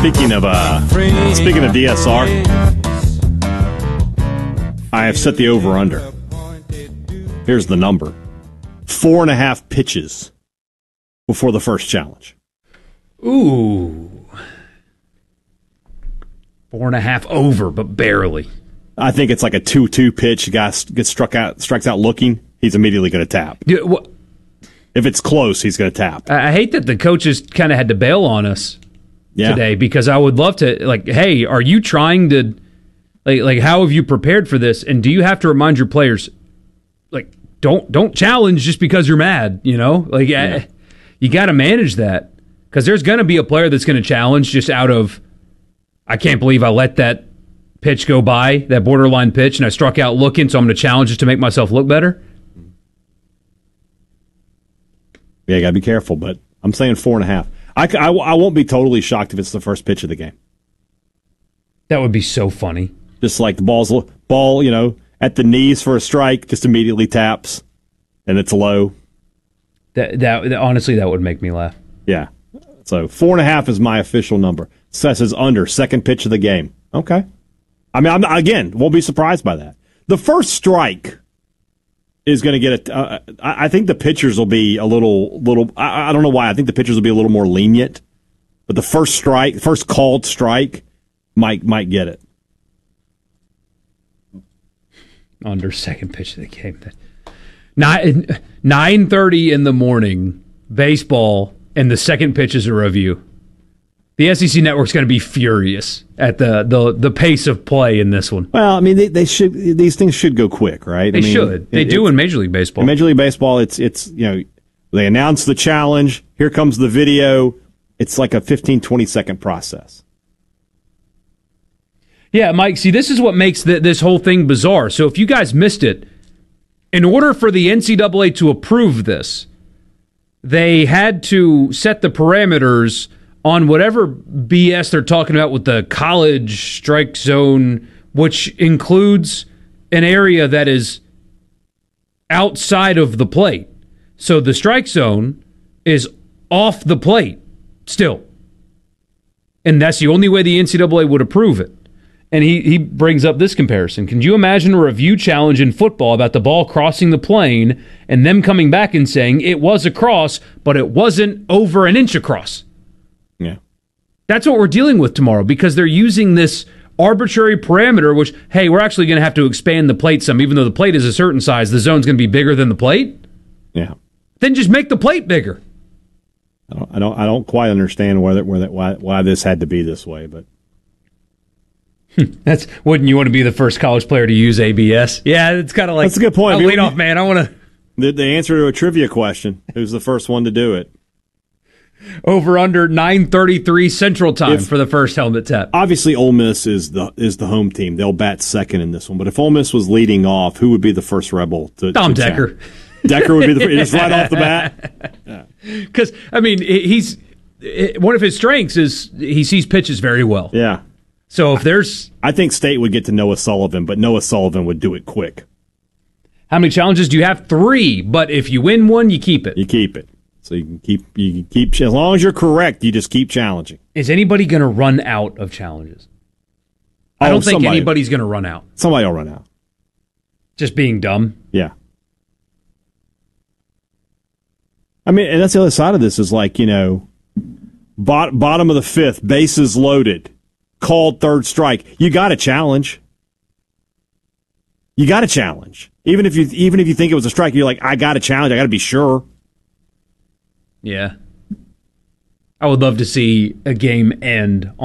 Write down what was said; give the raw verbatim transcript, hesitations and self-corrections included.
Speaking of uh, speaking of D S R, I have set the over-under. Here's the number. Four and a half pitches before the first challenge. Ooh. Four and a half over, but barely. I think it's like a two two pitch. Guy gets struck out, strikes out looking. He's immediately going to tap. Yeah, well, if it's close, he's going to tap. I hate that the coaches kind of had to bail on us yeah. today, because I would love to, like, hey, are you trying to, like, like, how have you prepared for this? And do you have to remind your players, like, don't don't challenge just because you're mad, you know? Like, yeah. I, you got to manage that, because there's going to be a player that's going to challenge just out of, I can't believe I let that pitch go by, that borderline pitch, and I struck out looking, so I'm going to challenge just to make myself look better. Yeah, you got to be careful, but I'm saying four and a half. I, I, I won't be totally shocked if it's the first pitch of the game. That would be so funny. Just like the ball's, ball, you know, at the knees for a strike, just immediately taps, and it's low. That, that honestly, that would make me laugh. Yeah. So four and a half is my official number. Seth says under, second pitch of the game. Okay. I mean, I'm not, again, won't be surprised by that. The first strike is going to get a. Uh, I think the pitchers will be a little, little. I, I don't know why. I think the pitchers will be a little more lenient, but the first strike, first called strike, might might get it. Under, second pitch of the game. Nine nine thirty in the morning, baseball, and the second pitch is a review. The S E C Network's going to be furious at the, the the pace of play in this one. Well, I mean, they, they should. These things should go quick, right? They I mean, should. They it, do it, in Major League Baseball. In Major League Baseball, it's it's you know they announce the challenge. Here comes the video. It's like a fifteen, twenty second process. Yeah, Mike. See, this is what makes the, this whole thing bizarre. So, if you guys missed it, in order for the N C double A to approve this, they had to set the parameters on whatever B S they're talking about with the college strike zone, which includes an area that is outside of the plate. So the strike zone is off the plate still. And that's the only way the N C double A would approve it. And he, he brings up this comparison. Can you imagine a review challenge in football about the ball crossing the plane and them coming back and saying it was across, but it wasn't over an inch across? Yeah. That's what we're dealing with tomorrow, because they're using this arbitrary parameter, which, hey, we're actually going to have to expand the plate some, even though the plate is a certain size, the zone's going to be bigger than the plate. Yeah. Then just make the plate bigger. I don't I don't, I don't quite understand whether, whether, why, why this had to be this way, but. That's wouldn't you want to be the first college player to use A B S? Yeah, it's kind of like. That's a good point. I'll lead off, man. I want to. The, the answer to a trivia question: who's the first one to do it? Over under nine thirty-three Central Time if, for the first helmet tap. Obviously, Ole Miss is the is the home team. They'll bat second in this one. But if Ole Miss was leading off, who would be the first Rebel to Tom to Decker? Tap? Decker would be the first, just right off the bat. Because yeah. I mean, he's one of his strengths is he sees pitches very well. Yeah. So if there's, I think State would get to Noah Sullivan, but Noah Sullivan would do it quick. How many challenges do you have? Three. But if you win one, you keep it. You keep it. So you can keep you can keep as long as you're correct, you just keep challenging. Is anybody going to run out of challenges? I don't oh, think somebody, anybody's going to run out. Somebody will run out. Just being dumb. Yeah. I mean, and that's the other side of this is like, you know, bot, bottom of the fifth, bases loaded, called third strike. You got to challenge. You got to challenge. Even if you even if you think it was a strike, you're like, I got to challenge. I got to be sure. Yeah. I would love to see a game end